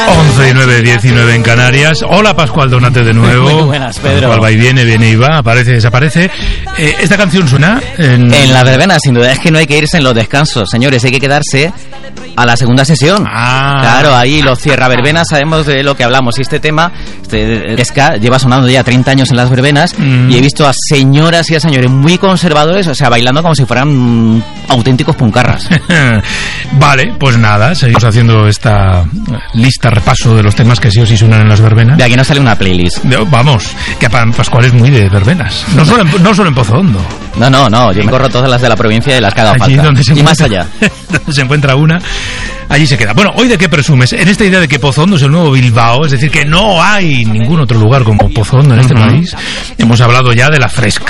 11:09, 19 en Canarias. Hola, Pascual Donate de nuevo. Muy buenas, Pedro. Pascual va y viene y va, aparece y desaparece. ¿Esta canción suena? En la verbena, sin duda. Es que no hay que irse en los descansos, señores. Hay que quedarse a la segunda sesión. Claro, ahí los cierra verbenas, sabemos de lo que hablamos. Y este tema, ska, lleva sonando ya 30 años en las verbenas. Y he visto a señoras y a señores muy conservadores, o sea, bailando como si fueran auténticos puncarras. Vale, pues nada, seguimos haciendo esta lista, repaso de los temas que sí o sí suenan en las verbenas. De aquí no sale una playlist. Vamos, que Pascual es muy de verbenas. No solo en Pozo Hondo. No, yo corro todas las de la provincia y las que haga falta. Y más allá. Donde se encuentra una, allí se queda. Bueno, ¿hoy de qué presumes? En esta idea de que Pozo Hondo es el nuevo Bilbao, es decir, que no hay ningún otro lugar como Pozo Hondo en este país. Hemos hablado ya de la fresca